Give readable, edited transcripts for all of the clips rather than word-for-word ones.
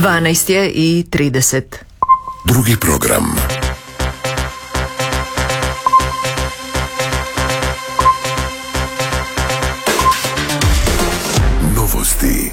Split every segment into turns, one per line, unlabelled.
12 je i 30.
Drugi program. Novosti.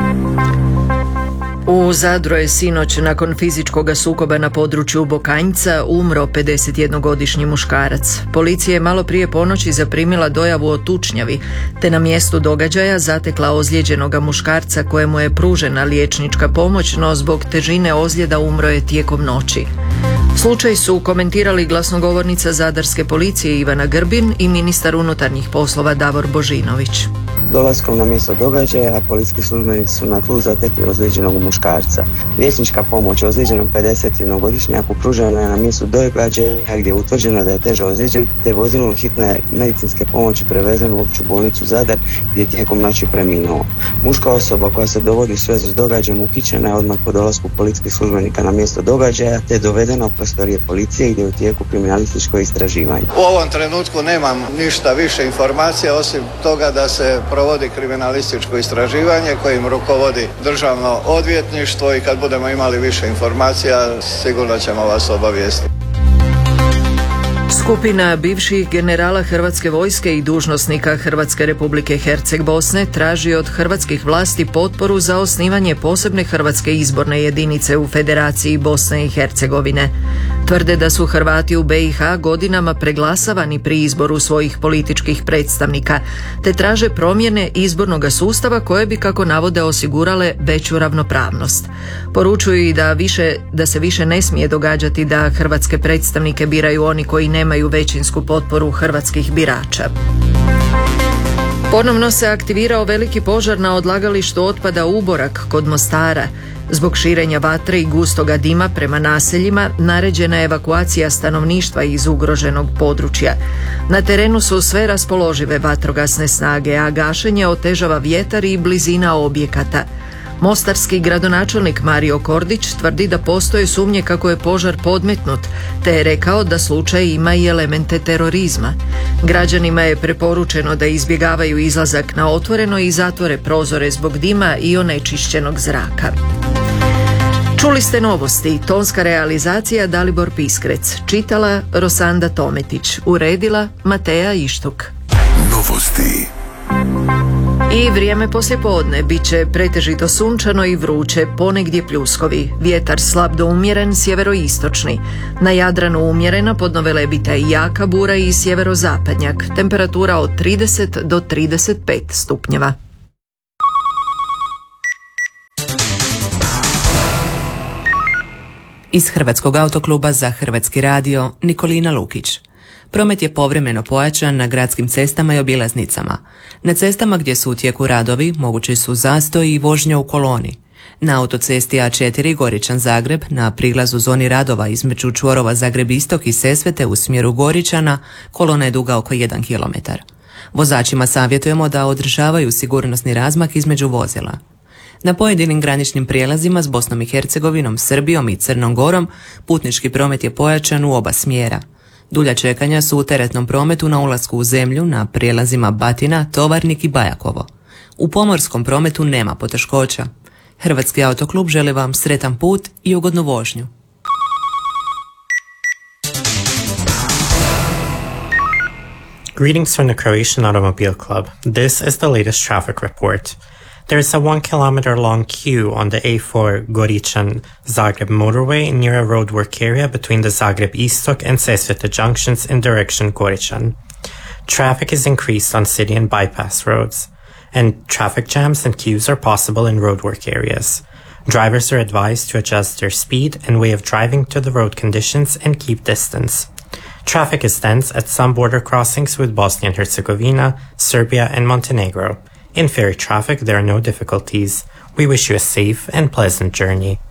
U Zadru je sinoć nakon fizičkog sukoba na području Bokanjca umro 51-godišnji muškarac. Policija je malo prije ponoći zaprimila dojavu o tučnjavi, te na mjestu događaja zatekla ozlijeđenoga muškarca kojemu je pružena liječnička pomoć, no zbog težine ozljeda umro je tijekom noći. Slučaj su komentirali glasnogovornica Zadarske policije Ivana Grbin i ministar unutarnjih poslova Davor Božinović.
Dolaskom na mjesto događaja, policijski službenici su na tlu zatekli ozlijeđenog muškarca. Liječnička pomoć ozlijeđenom 51-godišnjaku pružena je na mjestu događaja gdje je utvrđeno da je teže ozlijeđen, te vozilom hitne medicinske pomoći prevezen u opću bolnicu Zadar gdje je tijekom noći preminuo. Muška osoba koja se dovodi u svezu s događajem uhićena je odmah po dolasku policijskih službenika na mjesto događaja, te je dovedena u prostorije policije gdje je u tijeku kriminalističko istraživanje.
U ovom trenutku nemam ništa više informacija osim toga da se provodi kriminalističko istraživanje kojim rukovodi Državno odvjetništvo i kad budemo imali više informacija sigurno ćemo vas obavijestiti.
Skupina bivših generala Hrvatske vojske i dužnosnika Hrvatske Republike Herceg-Bosne traži od hrvatskih vlasti potporu za osnivanje posebne hrvatske izborne jedinice u Federaciji Bosne i Hercegovine. Tvrde da su Hrvati u BiH godinama preglasavani pri izboru svojih političkih predstavnika, te traže promjene izbornog sustava koje bi, kako navode, osigurale veću ravnopravnost. Poručuju i da se više ne smije događati da hrvatske predstavnike biraju oni koji nemaju većinsku potporu hrvatskih birača. Ponovno se aktivirao veliki požar na odlagalištu otpada Uborak kod Mostara. Zbog širenja vatre i gustoga dima prema naseljima naređena je evakuacija stanovništva iz ugroženog područja. Na terenu su sve raspoložive vatrogasne snage, a gašenje otežava vjetar i blizina objekata. Mostarski gradonačelnik Mario Kordić tvrdi da postoje sumnje kako je požar podmetnut, te je rekao da slučaj ima i elemente terorizma. Građanima je preporučeno da izbjegavaju izlazak na otvoreno i zatvore prozore zbog dima i onečišćenog zraka. Čuli ste novosti, tonska realizacija Dalibor Piskrec, čitala Rosanda Tometić, uredila Mateja Ištuk.
Novosti.
I vrijeme poslijepodne bit će pretežito sunčano i vruće, ponegdje pljuskovi. Vjetar slab do umjeren sjeveroistočni. Na Jadranu umjerena, podno Velebita i jaka bura i sjeverozapadnjak. Temperatura od 30 do 35 stupnjeva.
Iz Hrvatskog autokluba za Hrvatski radio Nikolina Lukić. Promet je povremeno pojačan na gradskim cestama i obilaznicama. Na cestama gdje su u tijeku radovi mogući su zastoj i vožnja u koloni. Na autocesti A4 Goričan-Zagreb na prilazu zoni radova između čvorova Zagreb-Istok i Sesvete u smjeru Goričana kolona je duga oko 1 km. Vozačima savjetujemo da održavaju sigurnosni razmak između vozila. Na pojedinim graničnim prijelazima s Bosnom i Hercegovinom, Srbijom i Crnom Gorom putnički promet je pojačan u oba smjera. Dulja čekanja su u teretnom prometu na ulasku u zemlju na prijelazima Batina, Tovarnik i Bajakovo. U pomorskom prometu nema poteškoća. Hrvatski autoklub želi vam sretan put i ugodnu vožnju.
Greetings from the Croatian Automobile Club. This is the latest traffic report. There is a 1 kilometer long queue on the A4 Goričan-Zagreb motorway near a roadwork area between the Zagreb-Istok and Sesvete junctions in direction Goričan. Traffic is increased on city and bypass roads, and traffic jams and queues are possible in roadwork areas. Drivers are advised to adjust their speed and way of driving to the road conditions and keep distance. Traffic is dense at some border crossings with Bosnia and Herzegovina, Serbia and Montenegro. In ferry traffic, there are no difficulties. We wish you a safe and pleasant journey.